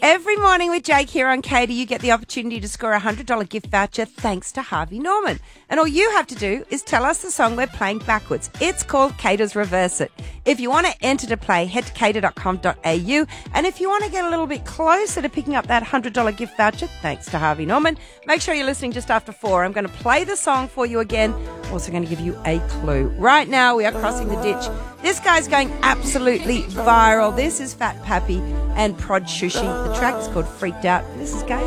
Every morning with Jake here on Katie, you get the opportunity to score a $100 gift voucher thanks to Harvey Norman. And all you have to do is tell us the song we're playing backwards. It's called Cater's Reverse It. If you want to enter to play, head to cater.com.au. And if you want to get a little bit closer to picking up that $100 gift voucher, thanks to Harvey Norman, make sure you're listening just after 4. I'm going to play the song for you again. Also going to give you a clue. Right now, we are crossing the ditch. This guy's going absolutely viral. This is Fat Pappy and Prod Shushi. The track is called Freaked Out. This is Katie.